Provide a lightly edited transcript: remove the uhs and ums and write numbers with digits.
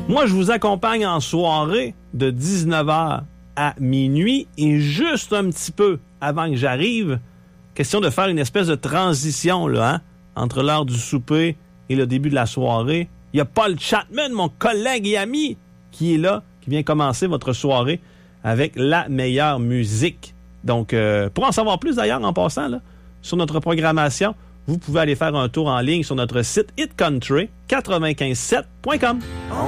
Moi, je vous accompagne en soirée de 19h à minuit et juste un petit peu avant que j'arrive, question de faire une espèce de transition là, entre l'heure du souper et le début de la soirée. Il y a Paul Chapman, mon collègue et ami, qui est là, qui vient commencer votre soirée avec la meilleure musique. Donc, pour en savoir plus d'ailleurs, en passant, là, sur notre programmation, vous pouvez aller faire un tour en ligne sur notre site hitcountry957.com.